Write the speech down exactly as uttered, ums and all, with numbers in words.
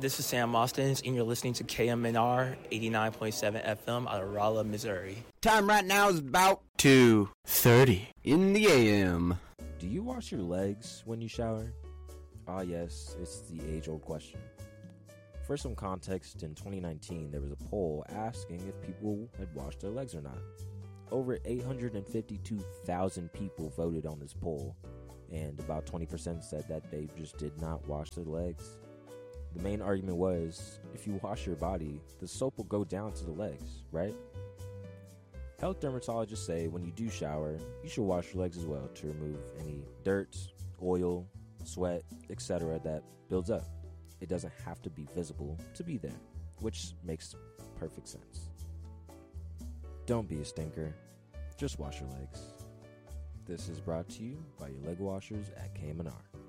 This is Sam Austin, and you're listening to K M N R eighty-nine point seven F M out of Rolla, Missouri. Time right now is about two thirty in the A M. Do you wash your legs when you shower? Ah, yes, it's the age-old question. For some context, in twenty nineteen, there was a poll asking if people had washed their legs or not. Over eight hundred fifty-two thousand people voted on this poll, and about twenty percent said that they just did not wash their legs. The main argument was, if you wash your body, the soap will go down to the legs, right? Health dermatologists say when you do shower, you should wash your legs as well to remove any dirt, oil, sweat, et cetera that builds up. It doesn't have to be visible to be there, which makes perfect sense. Don't be a stinker. Just wash your legs. This is brought to you by your leg washers at K M N R.